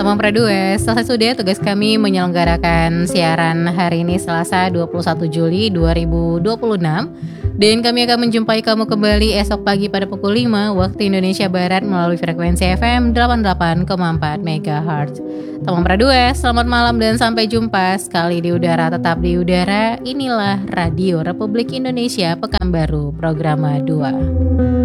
Tamam Pradues, selesai sudah tugas kami menyelenggarakan siaran hari ini Selasa 21 Juli 2026. Dan kami akan menjumpai kamu kembali esok pagi pada pukul 5 waktu Indonesia Barat melalui frekuensi FM 88,4 MHz. Tamam Pradues, selamat malam dan sampai jumpa. Sekali di udara tetap di udara. Inilah Radio Republik Indonesia Pekanbaru Programa 2.